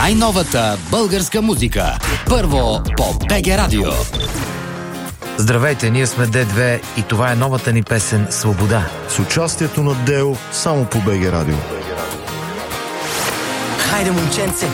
Най-новата българска музика. Първо по БГ Радио. Здравейте, ние сме Д2 и това е новата ни песен «Свобода». С участието на Део само по БГ Радио. Хайде, момченце,